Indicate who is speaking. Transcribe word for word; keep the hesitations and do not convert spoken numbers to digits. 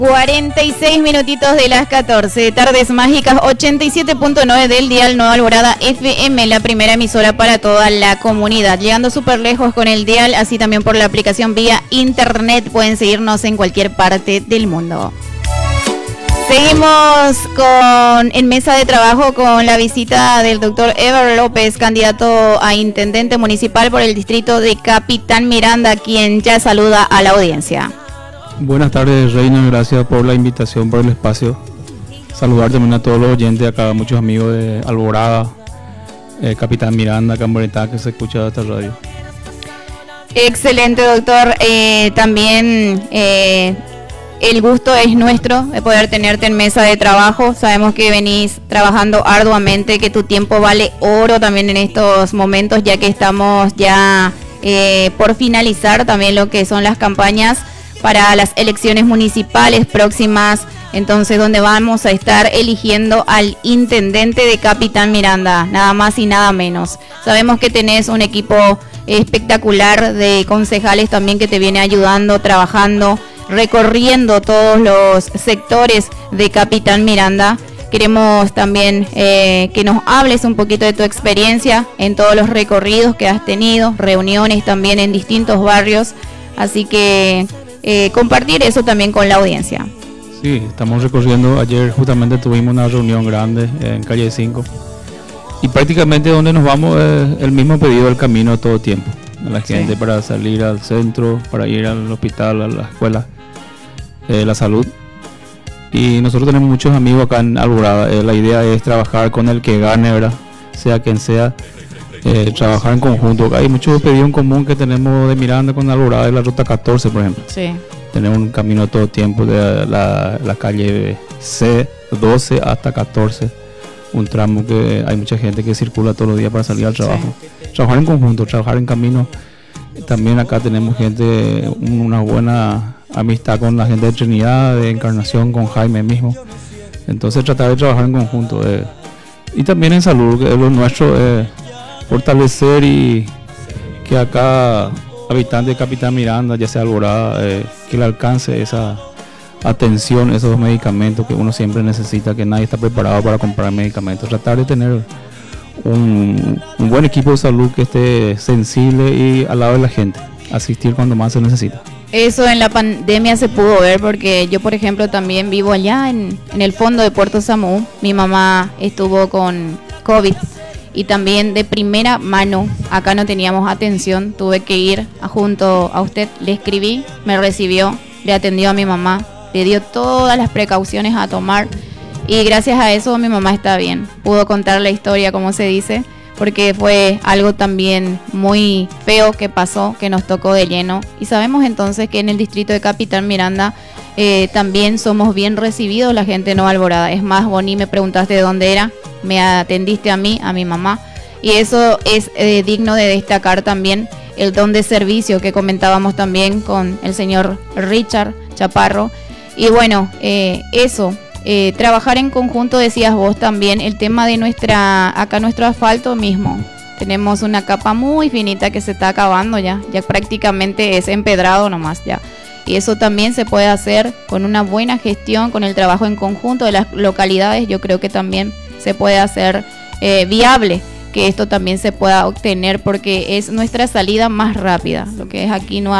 Speaker 1: cuarenta y seis minutitos de las catorce, Tardes Mágicas, ochenta y siete punto nueve del dial Nueva Alborada F M, la primera emisora para toda la comunidad, llegando súper lejos con el dial, así también por la aplicación vía internet, pueden seguirnos en cualquier parte del mundo. Seguimos con en mesa de trabajo con la visita del doctor Ever López, candidato a intendente municipal por el distrito de Capitán Miranda, quien ya saluda a la audiencia.
Speaker 2: Buenas tardes, Reina, gracias por la invitación, por el espacio. Saludar también a todos los oyentes acá, muchos amigos de Alborada, eh, Capitán Miranda, Camboretá, que se escucha esta radio.
Speaker 1: Excelente, doctor. Eh, también eh, el gusto es nuestro de poder tenerte en mesa de trabajo. Sabemos que venís trabajando arduamente, que tu tiempo vale oro también en estos momentos, ya que estamos ya eh, por finalizar también lo que son las campañas para las elecciones municipales próximas, entonces donde vamos a estar eligiendo al intendente de Capitán Miranda, nada más y nada menos. Sabemos que tenés un equipo espectacular de concejales también que te viene ayudando, trabajando, recorriendo todos los sectores de Capitán Miranda. Queremos también eh, que nos hables un poquito de tu experiencia en todos los recorridos que has tenido, reuniones también en distintos barrios, así que Eh, compartir eso también con la audiencia.
Speaker 2: Sí, estamos recorriendo. Ayer justamente tuvimos una reunión grande en calle cinco y prácticamente donde nos vamos es el mismo pedido del camino todo el tiempo a la gente, sí, para salir al centro, para ir al hospital, a la escuela, eh, la salud. Y nosotros tenemos muchos amigos acá en Alborada. Eh, la idea es trabajar con el que gane, ¿verdad? Sea quien sea. Eh, trabajar en conjunto. Hay muchos pedidos en común que tenemos de Miranda con Alborada, de la ruta catorce, por ejemplo.
Speaker 1: Sí.
Speaker 2: Tenemos un camino todo el tiempo de la, la calle C doce hasta catorce, un tramo que hay mucha gente que circula todos los días para salir al trabajo. Sí. Trabajar en conjunto, trabajar en camino. También acá tenemos gente, una buena amistad con la gente de Trinidad, de Encarnación, con Jaime mismo. Entonces tratar de trabajar en conjunto. Eh. Y también en salud, que es lo nuestro. Eh, fortalecer y que acá habitantes de Capitán Miranda, ya sea Alborada, eh, que le alcance esa atención, esos medicamentos que uno siempre necesita, que nadie está preparado para comprar medicamentos. Tratar de tener un, un buen equipo de salud que esté sensible y al lado de la gente, asistir cuando más se necesita.
Speaker 1: Eso en la pandemia se pudo ver porque yo, por ejemplo, también vivo allá en, en el fondo de Puerto Samú. Mi mamá estuvo con COVID. Y también de primera mano, acá no teníamos atención, tuve que ir a, junto a usted, le escribí, me recibió, le atendió a mi mamá, le dio todas las precauciones a tomar y gracias a eso mi mamá está bien, pudo contar la historia como se dice, porque fue algo también muy feo que pasó, que nos tocó de lleno y sabemos entonces que en el distrito de Capitán Miranda eh, también somos bien recibidos la gente de Nueva Alborada. Es más, Boni, me preguntaste de dónde era, me atendiste a mí, a mi mamá y eso es eh, digno de destacar también el don de servicio que comentábamos también con el señor Richard Chaparro y bueno, eh, eso eh, trabajar en conjunto, decías vos también, el tema de nuestra, acá nuestro asfalto mismo, tenemos una capa muy finita que se está acabando ya, ya prácticamente es empedrado nomás ya. Y eso también se puede hacer con una buena gestión, con el trabajo en conjunto de las localidades. Yo creo que también se puede hacer eh, viable que esto también se pueda obtener porque es nuestra salida más rápida. Lo que es aquí Nueva